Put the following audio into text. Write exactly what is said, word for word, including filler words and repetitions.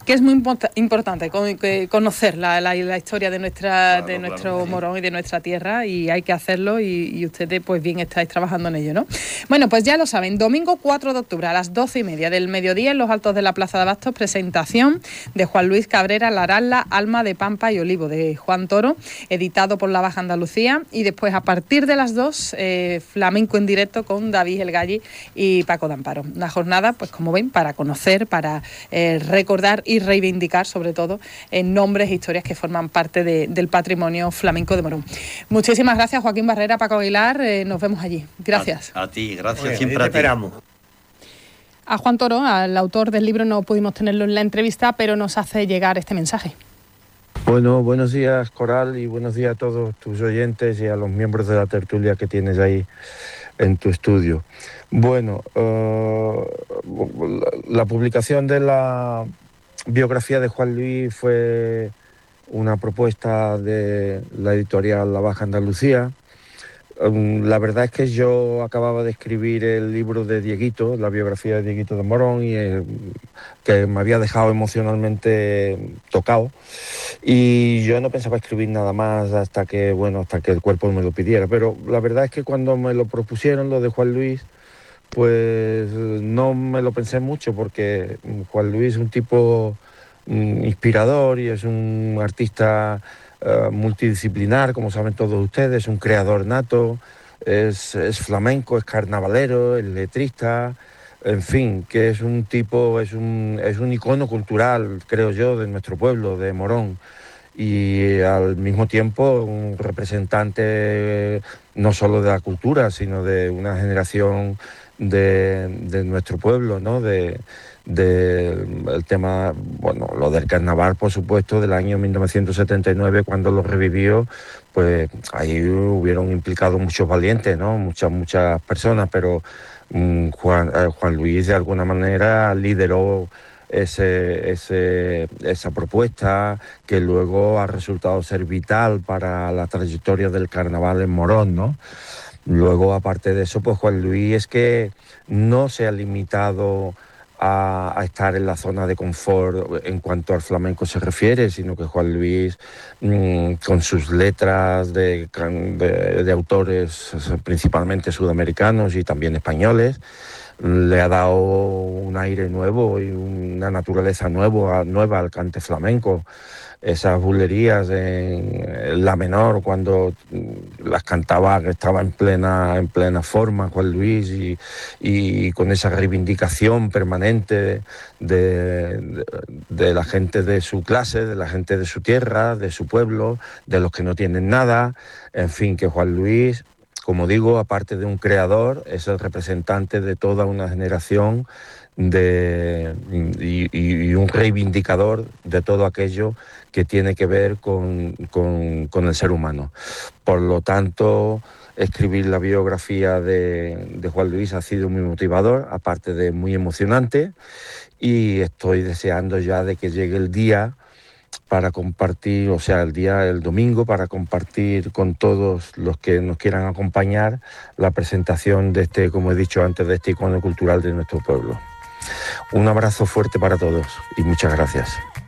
Que es muy import- importante con, que conocer la, la, la historia de nuestra claro, de nuestro claro, Morón y de nuestra tierra, y hay que hacerlo, y, y ustedes pues bien estáis trabajando en ello, ¿no? Bueno, pues ya lo saben, domingo cuatro de octubre a las doce y media del mediodía en los altos de la Plaza de Abastos, presentación de Juan Luis Cabrera, Laralda, Alma de Pampa y Olivo, de Juan Toro, editado por La Baja Andalucía, y después a partir de las dos, eh, flamenco en directo con David El Galli y Paco de Amparo. Una jornada, pues como ven, para conocer, para eh, recordar y reivindicar sobre todo en nombres e historias que forman parte de, del patrimonio flamenco de Morón. Muchísimas gracias, Joaquín Barrera, Paco Aguilar, eh, nos vemos allí. Gracias. A, a ti, gracias. Oye, siempre a ti. Esperamos. A Juan Toro, al autor del libro, no pudimos tenerlo en la entrevista, pero nos hace llegar este mensaje. Bueno, buenos días, Coral, y buenos días a todos tus oyentes y a los miembros de la tertulia que tienes ahí en tu estudio. Bueno, uh, la, la publicación de la biografía de Juan Luis fue una propuesta de la editorial La Baja Andalucía. Um, la verdad es que yo acababa de escribir el libro de Dieguito, la biografía de Dieguito de Morón, y eh, que me había dejado emocionalmente tocado, y yo no pensaba escribir nada más hasta que, bueno, hasta que el cuerpo me lo pidiera, pero la verdad es que cuando me lo propusieron, lo de Juan Luis, pues no me lo pensé mucho, porque Juan Luis es un tipo mm, inspirador, y es un artista uh, multidisciplinar, como saben todos ustedes, un creador nato, es, es flamenco, es carnavalero, es letrista, en fin, que es un tipo, es un, es un icono cultural, creo yo, de nuestro pueblo, de Morón, y al mismo tiempo un representante no solo de la cultura, sino de una generación de, de nuestro pueblo, ¿no? De, de el tema, bueno, lo del carnaval, por supuesto, del año mil novecientos setenta y nueve, cuando lo revivió, pues ahí hubieron implicado muchos valientes, ¿no? Muchas, muchas personas, pero um, Juan, eh, Juan Luis de alguna manera lideró ese, ese, esa propuesta, que luego ha resultado ser vital para la trayectoria del carnaval en Morón, ¿no? Luego, aparte de eso, pues Juan Luis es que no se ha limitado a, a estar en la zona de confort en cuanto al flamenco se refiere, sino que Juan Luis, mmm, con sus letras de, de, de autores principalmente sudamericanos y también españoles, le ha dado un aire nuevo y una naturaleza nuevo, nueva al cante flamenco. Esas bulerías en la menor, cuando las cantaba, que estaba en plena, en plena forma Juan Luis, y, y con esa reivindicación permanente de, de, de la gente de su clase, de la gente de su tierra, de su pueblo, de los que no tienen nada. En fin, que Juan Luis, como digo, aparte de un creador, es el representante de toda una generación de, y, y un reivindicador de todo aquello que tiene que ver con, con, con el ser humano. Por lo tanto, escribir la biografía de, de Juan Luis ha sido muy motivador, aparte de muy emocionante, y estoy deseando ya de que llegue el día para compartir, o sea, el día, el domingo, para compartir con todos los que nos quieran acompañar la presentación de este, como he dicho antes, de este icono cultural de nuestro pueblo. Un abrazo fuerte para todos y muchas gracias.